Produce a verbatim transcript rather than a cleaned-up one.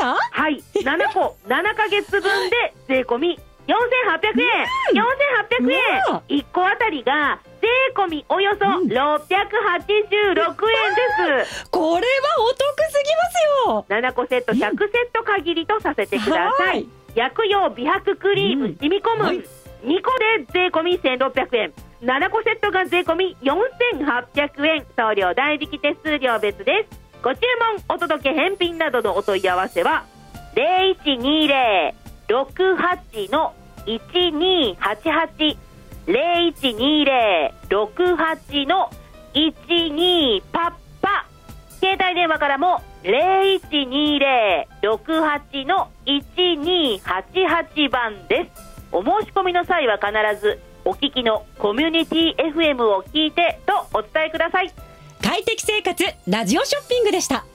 か？ はい、ななこななかげつぶんで税込みよんせんはっぴゃくえん、うん、よんせんはっぴゃくえん、いっこあたりが税込みおよそろっぴゃくはちじゅうろくえんです、 うん、これはお得すぎますよ。 ななこセットひゃくセット限りとさせてください、うん、薬用美白クリーム、うん、染み込む、はい、にこで税込みせんろっぴゃくえん、ななこセットが税込みよんせんはっぴゃくえん、送料代引き手数料別です。ご注文お届け返品などのお問い合わせは ゼロいちにゼロ ろくはち のいちにはちはち ゼロいちにゼロ ろくはち のいちにパッパ、携帯電話からもゼロいちにゼロ ろくはち のいちにはちはちばんです。お申し込みの際は必ずお聞きのコミュニティ エフエム を聞いてとお伝えください。 快適生活ラジオショッピングでした。